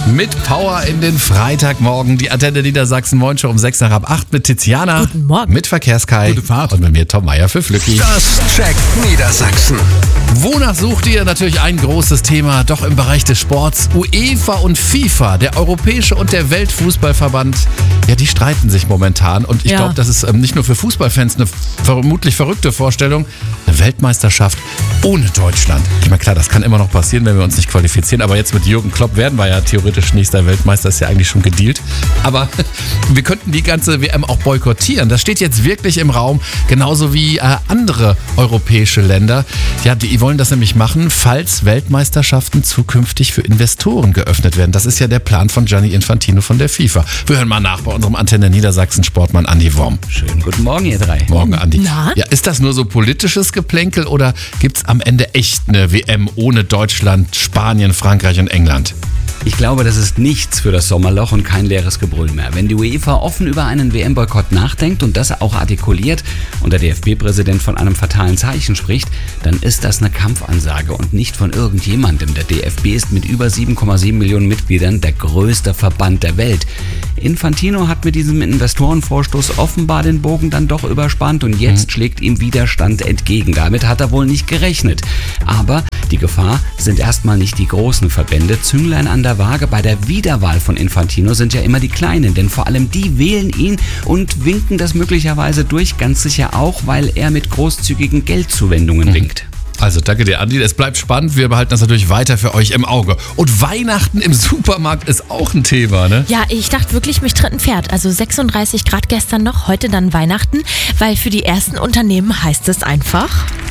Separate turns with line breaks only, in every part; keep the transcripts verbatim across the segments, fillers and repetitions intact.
Mit Power in den Freitagmorgen. Die Antenne Niedersachsen Moin Show um sechs nach ab acht mit Tiziana.
Guten Morgen.
Mit Verkehrskai.
Gute Fahrt.
Und mit mir Tom Meier für Flücki.
Das checkt Niedersachsen.
Wonach sucht ihr? Natürlich ein großes Thema, doch im Bereich des Sports. UEFA und FIFA, der Europäische und der Weltfußballverband, ja, die streiten sich momentan. Und ich
Ja.
glaube, das ist ähm, nicht nur für Fußballfans eine vermutlich verrückte Vorstellung. Eine Weltmeisterschaft ohne Deutschland. Ich meine, klar, das kann immer noch passieren, wenn wir uns nicht qualifizieren. Aber jetzt mit Jürgen Klopp werden wir ja theoretisch nächster Weltmeister, ist ja eigentlich schon gedealt. Aber wir könnten die ganze W M auch boykottieren. Das steht jetzt wirklich im Raum, genauso wie äh, andere europäische Länder. Ja, die wollen das nämlich machen, falls Weltmeisterschaften zukünftig für Investoren geöffnet werden. Das ist ja der Plan von Gianni Infantino von der FIFA. Wir hören mal nach bei unserem Antenne Niedersachsen Sportmann Andi Worm.
Schönen guten Morgen, ihr drei.
Morgen, Andi.
Na?
Ja, ist das nur so politisches Geplänkel oder gibt es am Ende echt eine W M ohne Deutschland, Spanien, Frankreich und England?
Ich glaube, das ist nichts für das Sommerloch und kein leeres Gebrüll mehr. Wenn die UEFA offen über einen W M-Boykott nachdenkt und das auch artikuliert und der D F B-Präsident von einem fatalen Zeichen spricht, dann ist das eine Kampfansage und nicht von irgendjemandem. Der D F B ist mit über sieben Komma sieben Millionen Mitgliedern der größte Verband der Welt. Infantino hat mit diesem Investorenvorstoß offenbar den Bogen dann doch überspannt und jetzt mhm. schlägt ihm Widerstand entgegen. Damit hat er wohl nicht gerechnet. Aber die Gefahr sind erstmal nicht die großen Verbände. Zünglein an der Waage bei der Wiederwahl von Infantino sind ja immer die Kleinen, denn vor allem die wählen ihn und winken das möglicherweise durch, ganz sicher auch, weil er mit großzügigen Geldzuwendungen mhm. winkt.
Also danke dir, Andi. Es bleibt spannend. Wir behalten das natürlich weiter für euch im Auge. Und Weihnachten im Supermarkt ist auch ein Thema, ne?
Ja, ich dachte wirklich, mich tritt ein Pferd. Also sechsunddreißig Grad gestern noch, heute dann Weihnachten. Weil für die ersten Unternehmen heißt es einfach...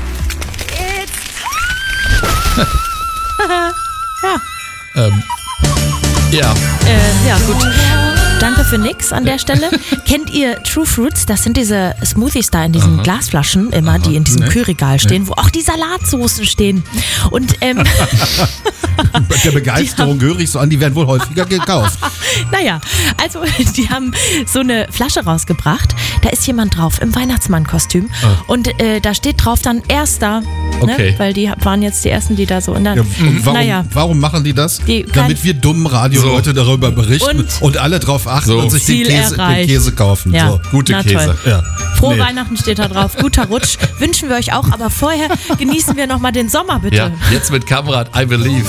ja. ähm, ja.
Äh, ja, gut. Danke für nix an der Stelle. Kennt ihr True Fruits? Das sind diese Smoothies da in diesen
Aha.
Glasflaschen immer,
Aha.
die in diesem
Nee.
Kühlregal stehen, nee. wo auch die Salatsoßen stehen. Und ähm,
Der Begeisterung höre ich so an, die werden wohl häufiger gekauft.
naja, also die haben so eine Flasche rausgebracht. Da ist jemand drauf im Weihnachtsmann-Kostüm.
Ah.
Und äh, da steht drauf dann Erster.
Okay.
Ne? Weil die waren jetzt die Ersten, die da so in der...
Ja, und warum,
naja.
warum machen die das?
Die
Damit wir dummen Radioleute
So.
darüber berichten und,
Und-
alle drauf achten
So.
und sich den
Ziel
Käse, den
erreicht.
Käse kaufen.
Ja.
So.
Gute
Na,
Käse.
toll.
Ja.
Frohe
Nee.
Weihnachten steht da drauf. Guter Rutsch. Wünschen wir euch auch. Aber vorher genießen wir nochmal den Sommer, bitte.
Ja, jetzt mit Kamerad I Believe.